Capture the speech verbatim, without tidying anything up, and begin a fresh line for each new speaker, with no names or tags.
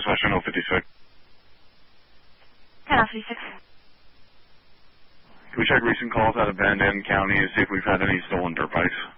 slash N O fifty-six.
ten oh fifty-six.
Can we check recent calls out of Van Norden County to see if we've had any stolen dirt bikes?